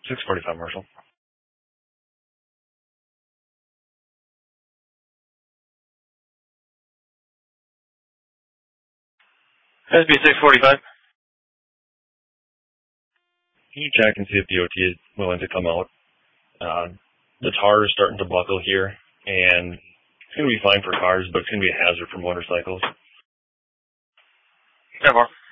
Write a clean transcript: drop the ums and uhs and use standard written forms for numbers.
645, Marshall. SB 645. Can you check and see if DOT is willing to come out? The tar is starting to buckle here, and it's going to be fine for cars, but it's going to be a hazard for motorcycles. Yeah, Mark.